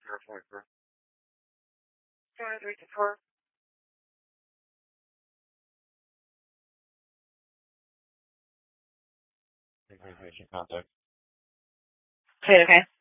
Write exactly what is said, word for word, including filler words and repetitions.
zero point four. Three to four. Contact. Okay, okay.